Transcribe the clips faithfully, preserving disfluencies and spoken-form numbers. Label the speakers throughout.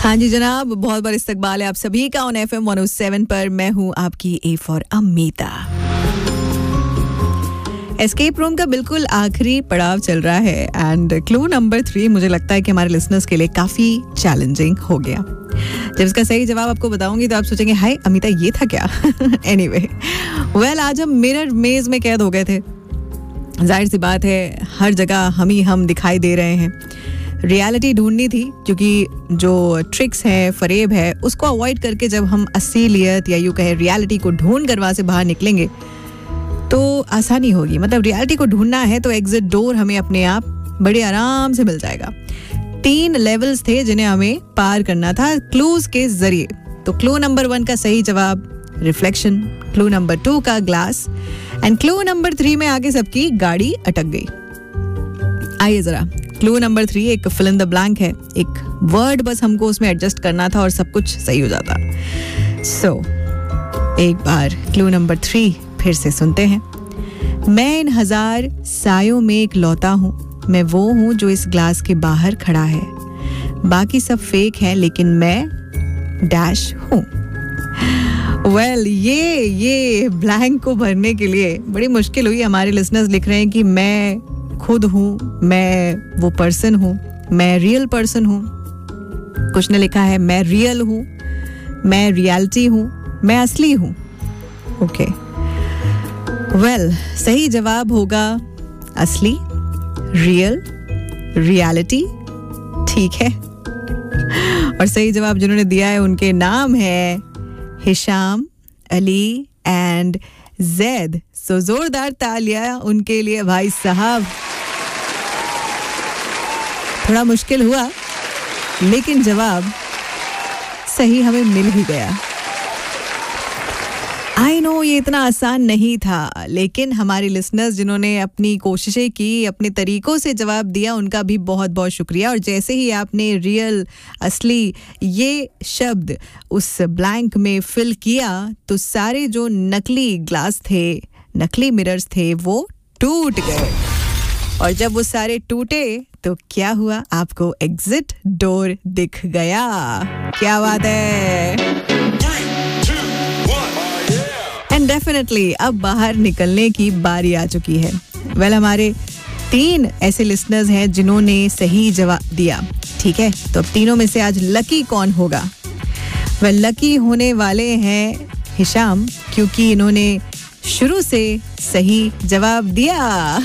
Speaker 1: हाँ जी जनाब, बहुत बार इस्तकबाल है आप सभी का on F M one O seven पर। मैं हूँ आपकी A for Amita. Escape room का बिल्कुल आखिरी पड़ाव चल रहा है एंड क्लू नंबर थ्री मुझे लगता है कि हमारे लिसनर्स के लिए काफ़ी चैलेंजिंग हो गया। जब इसका सही जवाब आपको बताऊंगी तो आप सोचेंगे हाय अमीता ये था क्या। एनीवे वेल आज हम मिरर मेज में कैद हो गए थे। जाहिर सी बात है हर जगह हम ही हम दिखाई दे रहे हैं। रियलिटी ढूंढनी थी क्योंकि जो ट्रिक्स है, फरेब है, उसको अवॉइड करके जब हम असलियत या यूँ कहें रियलिटी को ढूंढ कर वहाँ से बाहर निकलेंगे तो आसानी होगी। मतलब रियलिटी को ढूंढना है तो एग्जिट डोर हमें अपने आप बड़े आराम से मिल जाएगा। तीन लेवल्स थे जिन्हें हमें पार करना था क्लूज के जरिए। तो क्लू नंबर वन का सही जवाब रिफ्लेक्शन, क्लू नंबर टू का glass and clue number three में आगे सबकी गाड़ी अटक गई। आइए जरा क्लू नंबर थ्री एक फिल इन द ब्लैंक है। एक वर्ड बस हमको उसमें एडजस्ट करना था और सब कुछ सही हो जाता। सो so, एक बार क्लू नंबर थ्री फिर से सुनते हैं। मैं इन हजार सायों में एक लौता हूँ, मैं वो हूँ जो इस ग्लास के बाहर खड़ा है। बाकी सब फेक हैं लेकिन मैं डैश हूँ। वेल well, ये ये ब्लैंक को भरने के लिए बड़ी मुश्किल हुई। हमारे लिसनर्स लिख रहे हैं कि मैं खुद हूँ, मैं वो पर्सन हूँ, मैं रियल पर्सन हूँ। कुछ ने लिखा है मैं रियल हूँ, मैं रियलिटी हूँ, मैं असली हूँ। ओके वेल सही जवाब होगा असली, रियल, रियलिटी। ठीक है। और सही जवाब जिन्होंने दिया है उनके नाम है हिशाम, अली एंड जैद। सो जोरदार तालियां उनके लिए भाई साहब। थोड़ा मुश्किल हुआ लेकिन जवाब सही हमें मिल ही गया। आई नो ये इतना आसान नहीं था लेकिन हमारे लिसनर्स जिन्होंने अपनी कोशिशें की, अपने तरीकों से जवाब दिया, उनका भी बहुत बहुत शुक्रिया। और जैसे ही आपने रियल, असली ये शब्द उस ब्लैंक में फिल किया तो सारे जो नकली ग्लास थे, नकली मिरर्स थे, वो टूट गए। और जब वो सारे टूटे तो क्या हुआ, आपको एग्जिट डोर दिख गया। क्या बात है। एंड डेफिनेटली अब बाहर निकलने की बारी आ चुकी है। वेल well, हमारे तीन ऐसे लिसनर्स हैं जिन्होंने सही जवाब दिया। ठीक है, तो अब तीनों में से आज लकी कौन होगा? वेल well, लकी होने वाले हैं हिशाम क्योंकि इन्होंने शुरू से सही जवाब दिया।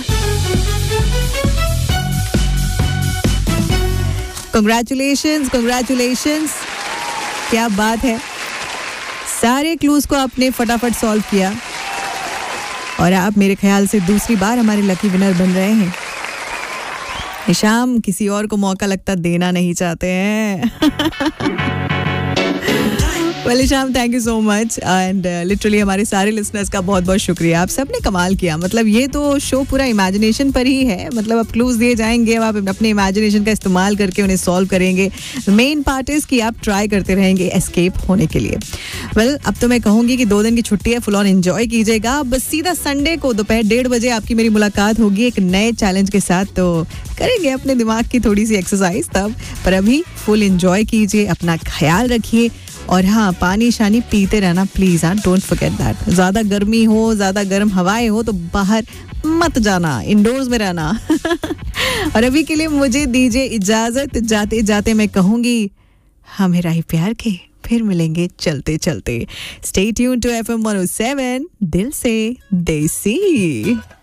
Speaker 1: Congratulations, congratulations. क्या बात है। सारे क्लूज को आपने फटाफट सॉल्व किया और आप मेरे ख्याल से दूसरी बार हमारे लकी विनर बन रहे हैं। हिशाम किसी और को मौका लगता देना नहीं चाहते हैं। Well Hisham thank you so much and literally हमारे सारे लिसनर्स का बहुत बहुत शुक्रिया। आप सबने कमाल किया। मतलब ये तो शो पूरा इमेजिनेशन पर ही है। मतलब अब क्लूज दिए जाएंगे, अब आप अपने इमेजिनेशन का इस्तेमाल करके उन्हें सॉल्व करेंगे। मेन पार्ट इज कि आप ट्राई करते रहेंगे एस्केप होने के लिए। वेल well, अब तो मैं कहूँगी कि दो दिन की छुट्टी है, फुल ऑन एंजॉय कीजिएगा। बस सीधा संडे को दोपहर डेढ़ बजे आपकी मेरी मुलाकात होगी एक नए चैलेंज के साथ। तो करेंगे अपने दिमाग की थोड़ी सी एक्सरसाइज तब, पर अभी फुल एंजॉय कीजिए, अपना ख्याल रखिए और हाँ पानी शानी पीते रहना प्लीज। हाँ डोंट फॉरगेट दैट। ज़्यादा गर्मी हो, ज़्यादा गर्म हवाएं हो तो बाहर मत जाना, इंडोर्स में रहना। और अभी के लिए मुझे दीजिए इजाजत। जाते जाते मैं कहूँगी हाँ मेरा ही प्यार के फिर मिलेंगे चलते चलते। Stay tuned to F M one O seven, दिल से देसी।